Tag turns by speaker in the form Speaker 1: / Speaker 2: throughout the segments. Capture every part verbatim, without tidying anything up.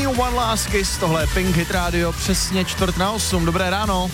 Speaker 1: One Last Kiss, tohle je Pink Hit Radio, přesně čtvrt na osm, dobré ráno.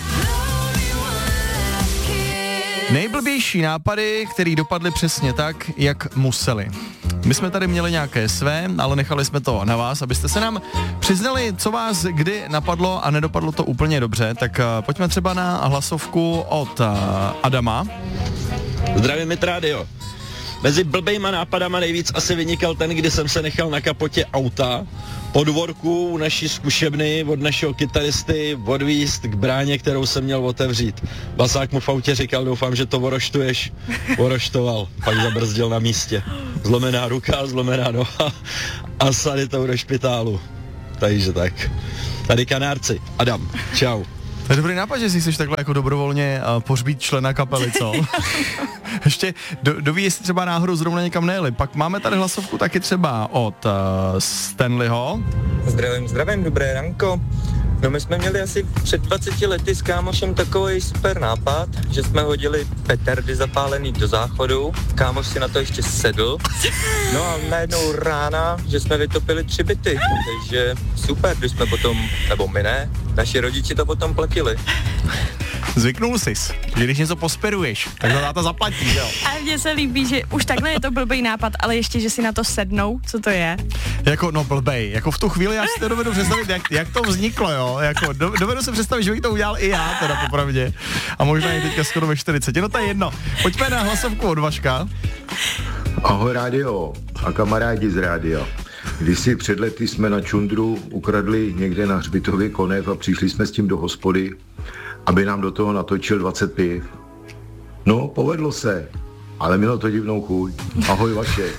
Speaker 1: Nejblbější nápady, které dopadly přesně tak, jak museli. My jsme tady měli nějaké své, ale nechali jsme to na vás, abyste se nám přiznali, co vás kdy napadlo a nedopadlo to úplně dobře. Tak uh, pojďme třeba na hlasovku od uh, Adama.
Speaker 2: Zdravím, Hit Radio. Mezi blbejma nápadama nejvíc asi vynikal ten, kdy jsem se nechal na kapotě auta po dvorku u naší zkušebny od našeho kytaristy odvízt k bráně, kterou jsem měl otevřít. Basák mu v autě říkal, doufám, že to oroštuješ. Oroštoval, pak zabrzdil na místě. Zlomená ruka, zlomená noha a sanitou do špitálu. Takže tak. Tady Kanárci. Adam, čau.
Speaker 1: To je dobrý nápad, že si chceš takhle jako dobrovolně uh, pohřbít člena kapely, co? Ještě do, doví, jestli třeba náhodou zrovna někam nejeli. Pak máme tady hlasovku taky třeba od uh, Stanleyho.
Speaker 3: Zdravím, zdravím, dobré ranko. No my jsme měli asi před dvaceti lety s kámošem takový super nápad, že jsme hodili petardy zapálený do záchodu, kámoš si na to ještě sedl, no a najednou rána, že jsme vytopili tři byty, takže super, když jsme potom, nebo my ne, naši rodiči to potom platili.
Speaker 1: Zvyknul sis, že když něco posperuješ, tak to táta zaplatí, jo?
Speaker 4: A mně se líbí, že už takhle je to blbý nápad, ale ještě, že si na to sednou, co to je?
Speaker 1: Jako, no blbej, jako v tu chvíli já si to dovedu představit, jak, jak to vzniklo, jo? Jako, do, dovedu si představit, že bych to udělal i já, teda popravdě. A možná i teďka skoro ve čtyřiceti, no to je jedno. Pojďme na hlasovku od Vaška.
Speaker 5: Ahoj rádio a kamarádi z rádia. Kdysi před lety jsme na čundru ukradli někde na hřbitově konev a přišli jsme s tím do hospody, aby nám do toho natočil dvacet piv. No, povedlo se, ale mělo to divnou chuť. Ahoj Vašek.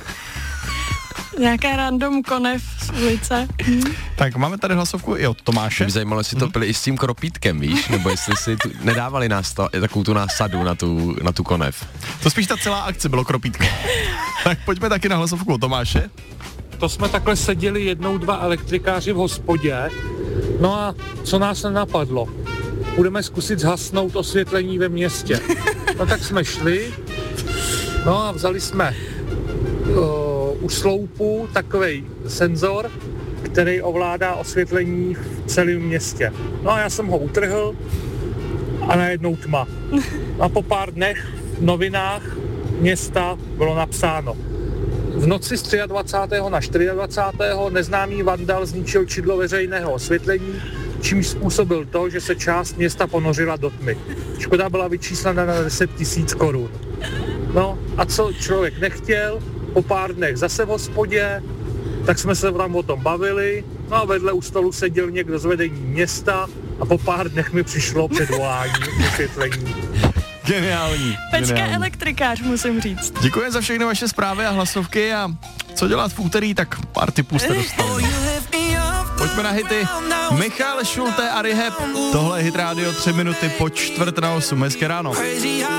Speaker 4: Nějaká random konev z ulice. Hm.
Speaker 1: Tak máme tady hlasovku i od Tomáše.
Speaker 6: Mě zajímalo, jestli to pili i s tím kropítkem, víš? Nebo jestli si tu, nedávali nás to, takovou tu násadu na tu, na tu konev.
Speaker 1: To spíš ta celá akce bylo kropítko. Tak pojďme taky na hlasovku od Tomáše.
Speaker 7: To jsme takhle seděli jednou dva elektrikáři v hospodě. No a co nás nenapadlo? Budeme zkusit zhasnout osvětlení ve městě. No tak jsme šli, no a vzali jsme uh, u sloupu takovej senzor, který ovládá osvětlení v celém městě. No a já jsem ho utrhl a najednou tma. A po pár dnech v novinách města bylo napsáno: v noci z dvacátého třetího na dvacátého čtvrtého neznámý vandal zničil čidlo veřejného osvětlení, čímž způsobil to, že se část města ponořila do tmy. Škoda byla vyčíslena na deset tisíc korun. No a co člověk nechtěl, po pár dnech zase v hospodě, tak jsme se tam o tom bavili, no a vedle u stolu seděl někdo z vedení města a po pár dnech mi přišlo předvolání osvětlení.
Speaker 1: Geniální.
Speaker 4: Pečka
Speaker 1: geniální.
Speaker 4: elektrikář, musím říct.
Speaker 1: Děkuji za všechny vaše zprávy a hlasovky a co dělat v úterý, tak pár tipů jste dostali. Pojďme na hity. Michal Schulte a Rehab. Tohle je Hit Radio, tři minuty po čtvrt na osm. Hezké ráno.